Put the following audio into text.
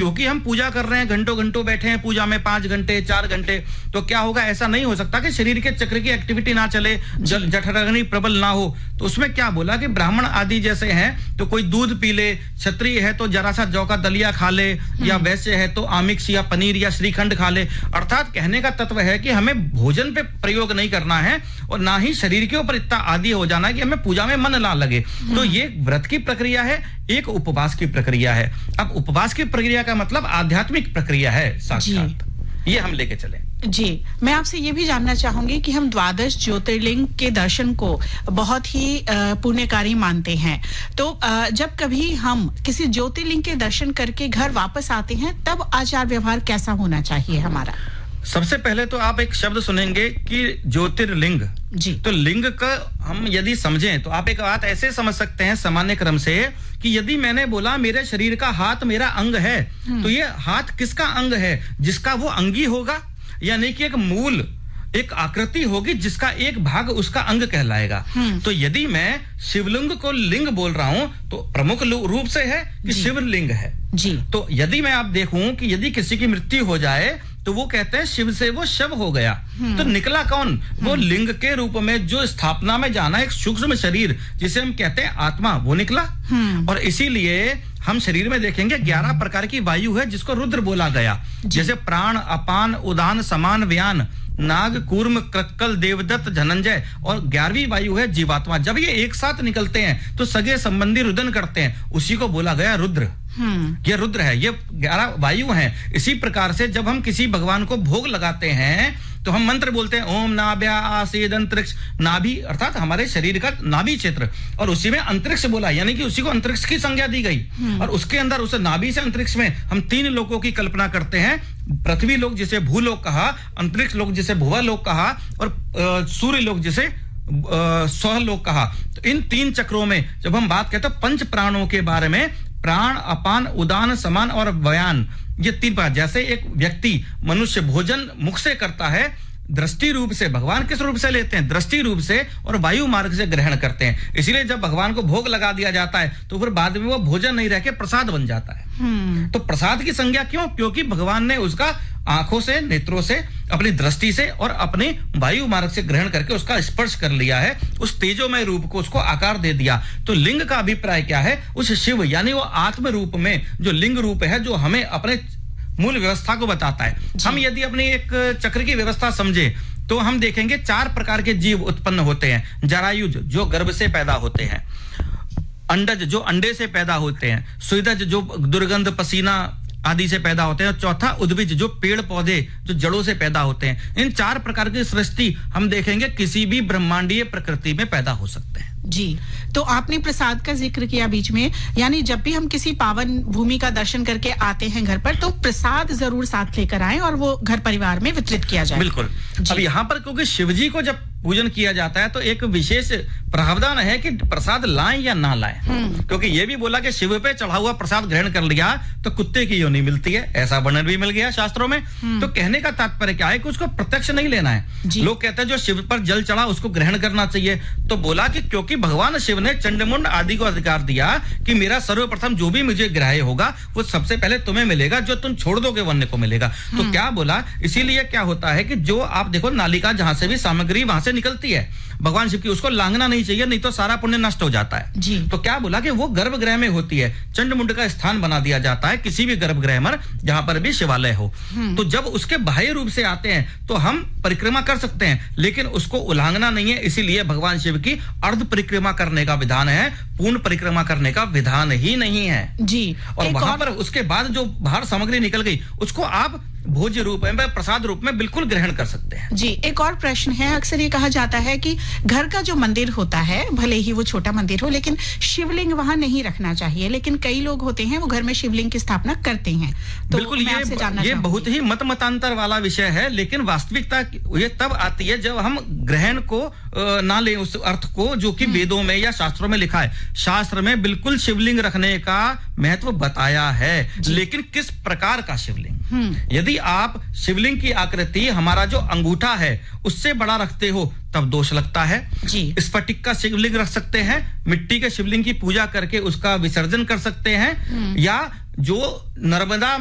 क्योंकि हम पूजा कर रहे हैं, घंटों घंटों बैठे हैं पूजा में, 5 घंटे 4 घंटे, तो क्या होगा, ऐसा नहीं हो सकता कि शरीर के चक्र की एक्टिविटी ना चले, जठराग्नि प्रबल ना हो। तो उसमें क्या बोला कि ब्राह्मण आदि जैसे हैं तो कोई दूध पी ले, क्षत्रिय है तो जरा सा जौ का दलिया खा ले, या वैसे है तो आमिष या पनीर या श्रीखंड खा ले। अर्थात कहने का तत्व है कि हमें भोजन पे प्रयोग नहीं करना है और ना ही शरीर के ऊपर इतना आदी हो जाना है कि हमें पूजा में मन ना लगे। तो ये व्रत की प्रक्रिया है, एक उपवास की प्रक्रिया है। अब उपवास की प्रक्रिया का मतलब आध्यात्मिक प्रक्रिया है साक्षात, ये हम लेके चले। जी, मैं आपसे ये भी जानना चाहूंगी कि हम द्वादश ज्योतिर्लिंग के दर्शन को बहुत ही पुण्यकारी मानते हैं, तो जब कभी हम किसी ज्योतिर्लिंग के दर्शन करके घर वापस आते हैं तब आचार व्यवहार कैसा होना चाहिए हमारा? सबसे पहले तो आप एक शब्द सुनेंगे कि ज्योतिर्लिंग जी, तो लिंग का हम यदि समझें तो आप एक बात ऐसे समझ सकते हैं सामान्य क्रम से कि यदि मैंने बोला मेरे शरीर का हाथ मेरा अंग है, तो ये हाथ किसका अंग है? जिसका वो अंगी होगा, यानी कि एक मूल, एक आकृति होगी जिसका एक भाग उसका अंग कहलाएगा। तो यदि मैं शिवलिंग को लिंग बोल रहा हूं तो प्रमुख रूप से है कि शिवलिंग है जी। तो यदि मैं आप देखूं कि यदि किसी की मृत्यु हो जाए तो वो कहते हैं शिव से वो शव हो गया, तो निकला कौन? वो लिंग के रूप में जो स्थापना में जाना एक सूक्ष्म शरीर जिसे हम कहते हैं आत्मा, वो निकला। और इसीलिए हम शरीर में देखेंगे 11 प्रकार की वायु है जिसको रुद्र बोला गया, जैसे प्राण, अपान, उदान, समान, व्यान, नाग, कूर्म, क्रक्कल, देवदत्त, धनंजय, और 11वीं वायु है जीवात्मा। जब ये एक साथ निकलते हैं तो सगे संबंधी रुदन करते हैं, उसी को बोला गया रुद्र। ये रुद्र है, ये 11 वायु हैं। इसी प्रकार से जब हम किसी भगवान को भोग लगाते हैं तो हम मंत्र बोलते हैं ओम नाभ्या आसीद अंतरिक्ष, नाभि अर्थात हमारे शरीर का नाभि क्षेत्र, और उसी में अंतरिक्ष बोला, यानी कि उसी को अंतरिक्ष की संज्ञा दी गई। और उसके अंदर उस नाभि से अंतरिक्ष में हम 3 लोकों की कल्पना करते हैं, पृथ्वी लोक जिसे भूलोक कहा, अंतरिक्ष लोक जिसे भुवलोक कहा, और सूर्य लोक जिसे स्वलोक कहा। तो इन 3 चक्रों में जब हम बात करते हैं पंच प्राणों के बारे में, प्राण, अपान, उदान, समान और व्यान, ये 3 बात। जैसे एक व्यक्ति मनुष्य भोजन मुख से करता है, दृष्टि रूप से, भगवान किस रूप से लेते हैं? दृष्टि रूप से, और वायु मार्ग से ग्रहण करते हैं। इसीलिए जब भगवान को भोग लगा दिया जाता है तो फिर बाद में वो भोजन नहीं रह के प्रसाद बन जाता है। तो प्रसाद की संज्ञा क्यों? क्योंकि भगवान ने उसका आंखों से, नेत्रों से, अपनी दृष्टि से और अपने वायु मार्ग से ग्रहण करके उसका स्पर्श कर लिया है, उस तेजोमय रूप को उसको आकार दे दिया। तो लिंग का अभिप्राय क्या है? उस शिव यानी वो आत्म रूप में जो लिंग रूप है, जो हमें अपने मूल व्यवस्था को बताता है। हम यदि अपनी एक चक्र की व्यवस्था समझे तो हम देखेंगे 4 प्रकार के जीव उत्पन्न होते हैं। जरायुज जो गर्भ से पैदा होते हैं, अंडज जो अंडे से पैदा होते हैं, स्वेदज जो दुर्गंध पसीना आदि से पैदा होते हैं, और चौथा उद्भिज जो पेड़ पौधे जो जड़ों से पैदा होते हैं। इन 4 प्रकार की सृष्टि हम देखेंगे किसी भी ब्रह्मांडीय प्रकृति में पैदा हो सकते हैं। जी, तो आपने प्रसाद का जिक्र किया बीच में, यानी जब भी हम किसी पावन भूमि का दर्शन करके आते हैं घर पर तो प्रसाद जरूर साथ लेकर आएं और वो घर परिवार में वितरित किया जाए। बिल्कुल। अब यहाँ पर क्योंकि शिवजी को जब पूजन किया जाता है तो एक विशेष प्रावधान है कि प्रसाद लाएं या ना लाएं, क्योंकि ये भी बोला कि शिव पे चढ़ा हुआ प्रसाद ग्रहण कर लिया तो कुत्ते की योनि मिलती है, ऐसा वर्णन भी मिल गया शास्त्रों में। तो कहने का तात्पर्य क्या है कि उसको प्रत्यक्ष नहीं लेना है। लोग कहते हैं जो शिव पर जल चढ़ा उसको ग्रहण करना चाहिए, तो बोला कि क्योंकि भगवान शिव ने चंडमुंड आदि को अधिकार दिया कि मेरा सर्वप्रथम जो भी मुझे ग्राह्य होगा वो सबसे पहले तुम्हें मिलेगा, जो तुम छोड़ दोगे वन्य को मिलेगा। तो क्या बोला, इसीलिए क्या होता है कि जो आप देखो नालिका जहां से भी सामग्री वहां से निकलती है भगवान शिव की, उसको लांघना नहीं चाहिए, नहीं तो सारा पुण्य नष्ट हो जाता है जी। तो क्या बोला कि वो गर्भगृह में होती है, चंडमुंड का स्थान बना दिया जाता है किसी भी गर्भगृह में जहां पर भी शिवालय हो। तो जब उसके बाह्य रूप से आते हैं तो हम परिक्रमा कर सकते हैं, लेकिन उसको उल्लंघना नहीं है। इसीलिए भगवान शिव की अर्ध परिक्रमा करने का विधान है, पूर्ण परिक्रमा करने का विधान ही नहीं है जी। और वहां पर उसके बाद जो बाहर सामग्री निकल गई उसको आप भोज्य रूप में, प्रसाद रूप में बिल्कुल ग्रहण कर सकते हैं। जी, एक और प्रश्न है, अक्सर ये कहा जाता है कि घर का जो मंदिर होता है भले ही वो छोटा मंदिर हो लेकिन शिवलिंग वहां नहीं रखना चाहिए, लेकिन कई लोग होते हैं वो घर में शिवलिंग की स्थापना करते हैं। तो बिल्कुल ये बहुत ही मतांतर वाला विषय है, लेकिन वास्तविकता ये तब आती है जब हम ग्रहण को ना ले उस अर्थ को जो कि वेदों में या शास्त्रों में लिखा है। शास्त्र में बिल्कुल शिवलिंग रखने का महत्व बताया है, लेकिन किस प्रकार का शिवलिंग। यदि आप शिवलिंग की आकृति हमारा जो अंगूठा है उससे बड़ा रखते हो तब दोष लगता है जी। स्फटिक का शिवलिंग रख सकते हैं, मिट्टी के शिवलिंग की पूजा करके उसका विसर्जन कर सकते हैं, या जो नर्मदा